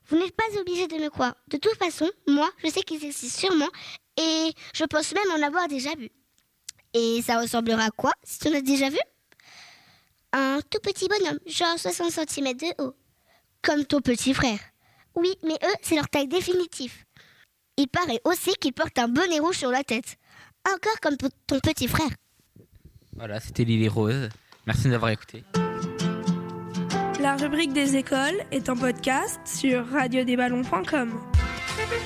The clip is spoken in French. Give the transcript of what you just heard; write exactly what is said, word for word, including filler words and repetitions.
Vous n'êtes pas obligés de me croire. De toute façon, moi, je sais qu'ils existent sûrement et je pense même en avoir déjà vu. Et ça ressemblera à quoi, si tu en as déjà vu? Un tout petit bonhomme, genre soixante centimètres de haut. Comme ton petit frère. Oui, mais eux, c'est leur taille définitive. Il paraît aussi qu'ils portent un bonnet rouge sur la tête. Encore comme ton petit frère. Voilà, c'était Lily Rose. Merci de nous avoir écoutés. La rubrique des écoles est en podcast sur radio des ballons point com.